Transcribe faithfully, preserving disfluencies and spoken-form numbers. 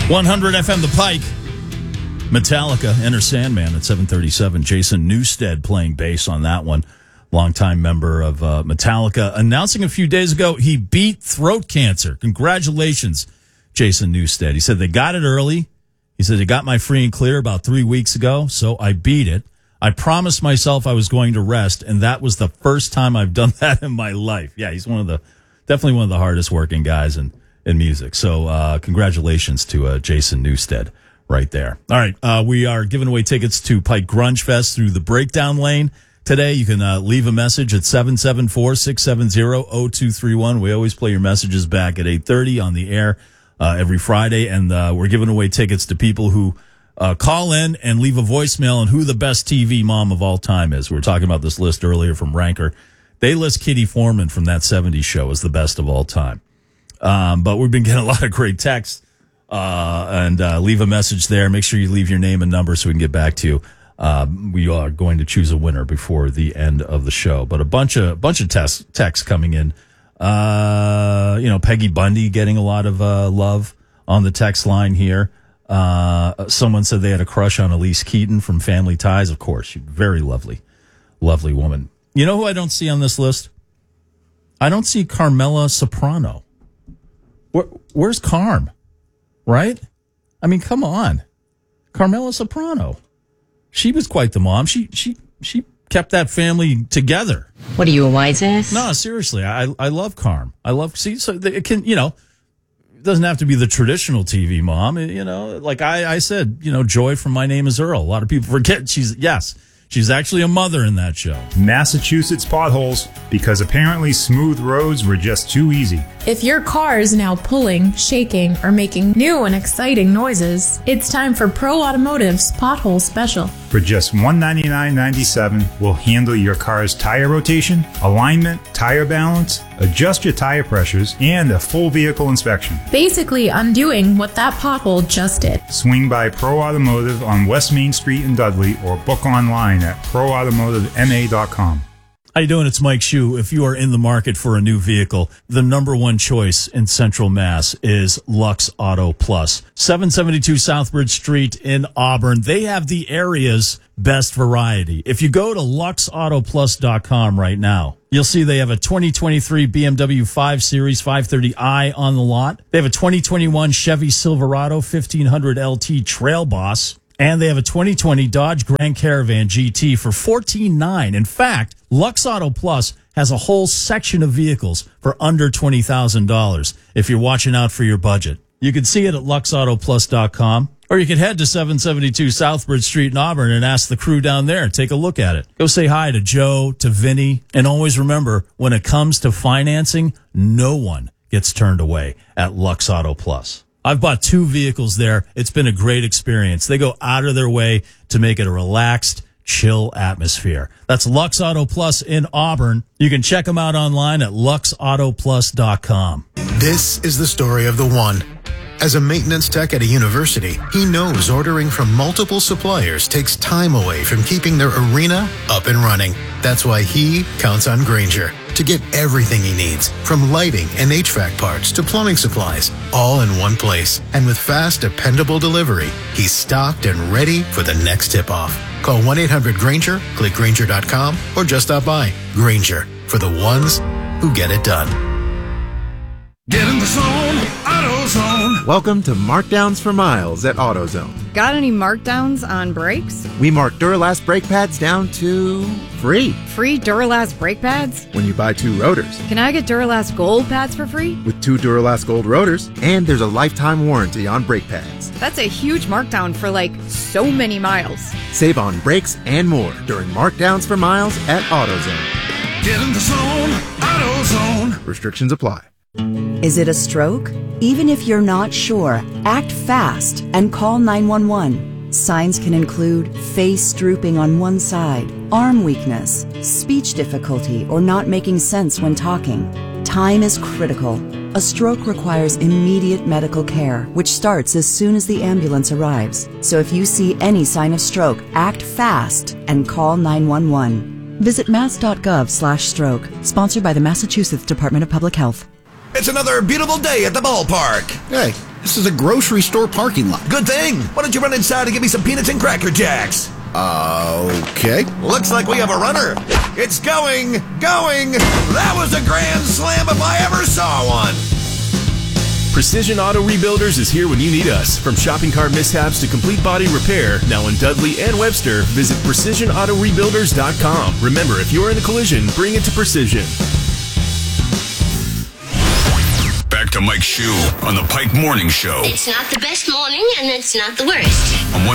one hundred F M The Pike. Metallica, Enter Sandman at seven thirty-seven. Jason Newsted playing bass on that one. Longtime member of uh, Metallica. Announcing a few days ago he beat throat cancer. Congratulations, Jason Newsted. He said they got it early. He said they got my free and clear about three weeks ago, so I beat it. I promised myself I was going to rest, and that was the first time I've done that in my life. Yeah, he's one of the, definitely one of the hardest working guys in, in music. So uh, congratulations to uh, Jason Newsted right there. All right, uh, we are giving away tickets to Pike Grunge Fest through the Breakdown Lane today. You can uh, leave a message at seven seven four, six seven zero, zero two three one. We always play your messages back at eight thirty on the air uh, every Friday, and uh, we're giving away tickets to people who Uh, call in and leave a voicemail on who the best T V mom of all time is. We were talking about this list earlier from Ranker. They list Kitty Foreman from that seventies show as the best of all time. Um, but we've been getting a lot of great texts. Uh, and uh, leave a message there. Make sure you leave your name and number so we can get back to you. Uh, we are going to choose a winner before the end of the show. But a bunch of bunch of texts texts coming in. Uh, you know, Peggy Bundy getting a lot of uh, love on the text line here. Uh, someone said they had a crush on Elise Keaton from Family Ties. Of course, she's a very lovely, lovely woman. You know who I don't see on this list? I don't see Carmela Soprano. Where, where's Carm? Right? I mean, come on. Carmela Soprano. She was quite the mom. She, she, she kept that family together. What are you, a wise ass? No, seriously. I, I love Carm. I love, see, so it can, you know, it doesn't have to be the traditional T V mom. You know, like I, I said, you know, Joy from My Name is Earl. A lot of people forget she's, yes, she's actually a mother in that show. Massachusetts potholes, because apparently smooth roads were just too easy. If your car is now pulling, shaking, or making new and exciting noises, it's time for Pro Automotive's Pothole Special. For just one hundred ninety-nine dollars and ninety-seven cents, we'll handle your car's tire rotation, alignment, tire balance, adjust your tire pressures, and a full vehicle inspection. Basically undoing what that pothole just did. Swing by Pro Automotive on West Main Street in Dudley or book online at pro automotive m a dot com. How you doing? It's Mike Shue. If you are in the market for a new vehicle, the number one choice in Central Mass is Lux Auto Plus. seven seventy-two Southbridge Street in Auburn. They have the area's best variety. If you go to lux auto plus dot com right now, you'll see they have a twenty twenty-three B M W five Series five thirty i on the lot. They have a twenty twenty-one Chevy Silverado fifteen hundred L T Trail Boss. And they have a twenty twenty Dodge Grand Caravan G T for fourteen nine hundred. In fact, Lux Auto Plus has a whole section of vehicles for under twenty thousand dollars if you're watching out for your budget. You can see it at lux auto plus dot com, or you can head to seven seventy-two Southbridge Street in Auburn and ask the crew down there. Take a look at it. Go say hi to Joe, to Vinny, and always remember, when it comes to financing, no one gets turned away at Lux Auto Plus. I've bought two vehicles there. It's been a great experience. They go out of their way to make it a relaxed, chill atmosphere. That's Lux Auto Plus in Auburn. You can check them out online at lux auto plus dot com. This is the story of the one. As a maintenance tech at a university, he knows ordering from multiple suppliers takes time away from keeping their arena up and running. That's why he counts on Grainger to get everything he needs, from lighting and H V A C parts to plumbing supplies, all in one place. And with fast, dependable delivery, he's stocked and ready for the next tip-off. Call one eight hundred Grainger, click Grainger dot com, or just stop by. Grainger, for the ones who get it done. Get in the zone, AutoZone. Welcome to Markdowns for Miles at AutoZone. Got any markdowns on brakes? We mark Duralast brake pads down to free. Free Duralast brake pads? When you buy two rotors. Can I get Duralast Gold pads for free? With two Duralast Gold rotors, and there's a lifetime warranty on brake pads. That's a huge markdown for like so many miles. Save on brakes and more during Markdowns for Miles at AutoZone. Get in the zone, AutoZone. Restrictions apply. Is it a stroke? Even if you're not sure, act fast and call nine one one. Signs can include face drooping on one side, arm weakness, speech difficulty, or not making sense when talking. Time is critical. A stroke requires immediate medical care, which starts as soon as the ambulance arrives. So if you see any sign of stroke, act fast and call nine one one. Visit mass.gov slash stroke. Sponsored by the Massachusetts Department of Public Health. It's another beautiful day at the ballpark. Hey, This is a grocery store parking lot. Good thing. Why don't you run inside and give me some peanuts and Cracker Jacks? Uh, okay. Looks like we have a runner. It's going, going. That was a grand slam if I ever saw one. Precision Auto Rebuilders is here when you need us. From shopping cart mishaps to complete body repair, now in Dudley and Webster, visit precision auto rebuilders dot com. Remember, if you're in a collision, bring it to Precision. Back to Mike Shue on the Pike Morning Show. It's not the best morning, and it's not the worst. On one